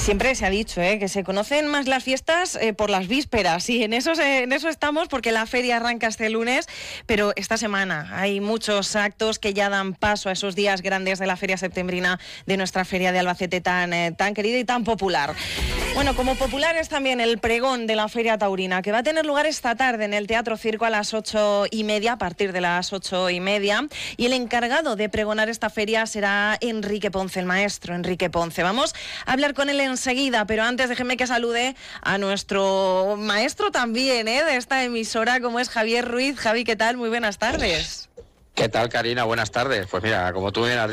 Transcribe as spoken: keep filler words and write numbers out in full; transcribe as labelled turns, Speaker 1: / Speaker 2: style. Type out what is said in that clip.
Speaker 1: Siempre se ha dicho ¿eh? que se conocen más las fiestas eh, por las vísperas, y en eso, se, en eso estamos, porque la feria arranca este lunes, pero esta semana hay muchos actos que ya dan paso a esos días grandes de la feria septembrina, de nuestra feria de Albacete tan, eh, tan querida y tan popular. Bueno, como popular es también el pregón de la Feria Taurina, que va a tener lugar esta tarde en el Teatro Circo a las ocho y media, a partir de las ocho y media, y el encargado de pregonar esta feria será Enrique Ponce, el maestro Enrique Ponce. Vamos a hablar con él enseguida, pero antes déjenme que salude a nuestro maestro también ¿eh? de esta emisora, como es Javier Ruiz. Javi, ¿qué tal? Muy buenas tardes.
Speaker 2: ¿Qué tal, Karina? Buenas tardes. Pues mira, como tú bien has